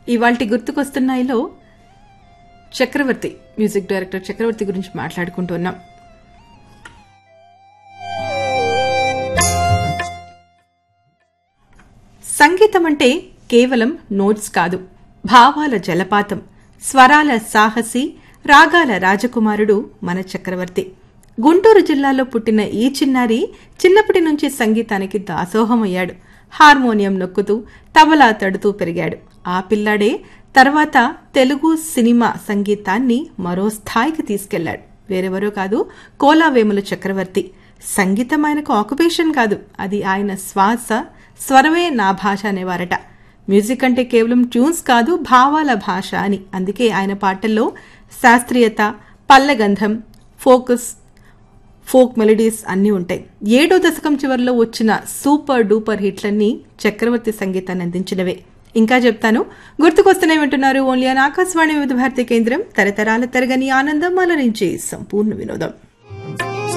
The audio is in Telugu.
ఇవాల్టి గుర్తుకొస్తున్నాయిలో చక్రవర్తి మ్యూజిక్ డైరెక్టర్ చక్రవర్తి గురించి మాట్లాడుకుంటున్నాం. సంగీతం అంటే కేవలం నోట్స్ కాదు, భావాల జలపాతం, స్వరాల సాహసి, రాగాల రాజకుమారుడు మన చక్రవర్తి. గుంటూరు జిల్లాలో పుట్టిన ఈ చిన్నారి చిన్నప్పటి నుంచి సంగీతానికి దాసోహమయ్యాడు. హార్మోనియం నొక్కుతూ తబలా తడుతూ పెరిగాడు. ఆ పిల్లాడే తర్వాత తెలుగు సినిమా సంగీతాన్ని మరో స్థాయికి తీసుకెళ్లాడు. వేరెవరో కాదు, కోలావేముల చక్రవర్తి. సంగీతం ఆయనకు ఆక్యుపేషన్ కాదు, అది ఆయన శ్వాస, స్వరమే నా భాష అనేవారట. మ్యూజిక్ అంటే కేవలం ట్యూన్స్ కాదు, భావాల భాష అని. అందుకే ఆయన పాటల్లో శాస్త్రీయత, పల్లగంధం, ఫోక్ మెలడీస్ అన్నీ ఉంటాయి. 7వ దశకం చివరిలో వచ్చిన సూపర్ డూపర్ హిట్లన్నీ చక్రవర్తి సంగీతాన్ని అందించినవే. ఇంకా చెప్తాను, గుర్తుకొస్తూనే వింటున్నారు ఓన్లీ ఆన్ ఆకాశవాణి వివిధ భారతి కేంద్రం. తరతరాల తరగని ఆనందం అలరించే సంపూర్ణ వినోదం.